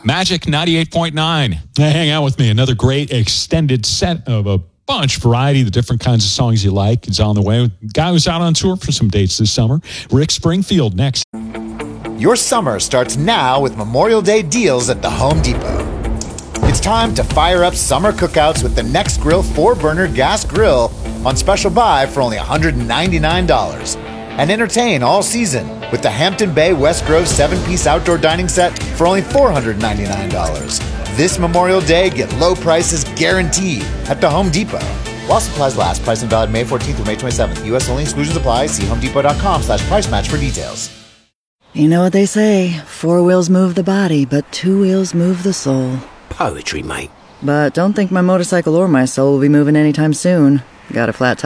Magic 98.9. Hang out with me. Another great extended set of a bunch variety of the different kinds of songs you like is on the way. Guy who's out on tour for some dates this summer, Rick Springfield, next. Your summer starts now with Memorial Day deals at the Home Depot. It's time to fire up summer cookouts with the Next Grill 4-burner gas grill on special buy for only $199. And entertain all season with the Hampton Bay West Grove 7-piece outdoor dining set for only $499. This Memorial Day, get low prices guaranteed at the Home Depot. While supplies last, pricing valid May 14th through May 27th. U.S. only, exclusions apply. See homedepot.com/price match for details. You know what they say, 4 wheels move the body, but 2 wheels move the soul. Poetry, mate. But don't think my motorcycle or my soul will be moving anytime soon. Got a flat tire.